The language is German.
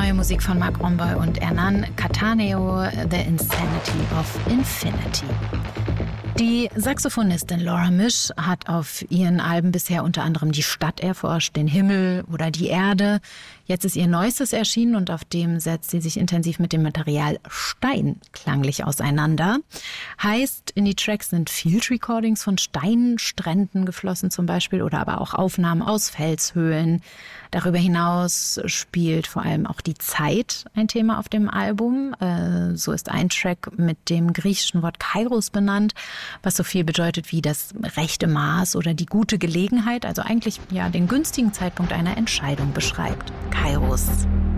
neue Musik von Mark Romboy und Hernan Cattaneo, The Insanity of Infinity. Die Saxophonistin Laura Misch hat auf ihren Alben bisher unter anderem die Stadt erforscht, den Himmel oder die Erde. Jetzt ist ihr Neuestes erschienen und auf dem setzt sie sich intensiv mit dem Material Stein klanglich auseinander. Heißt, in die Tracks sind Field Recordings von Steinstränden geflossen zum Beispiel oder aber auch Aufnahmen aus Felshöhlen. Darüber hinaus spielt vor allem auch die Zeit ein Thema auf dem Album. So ist ein Track mit dem griechischen Wort Kairos benannt, was so viel bedeutet wie das rechte Maß oder die gute Gelegenheit, also eigentlich ja den günstigen Zeitpunkt einer Entscheidung beschreibt. Kairos.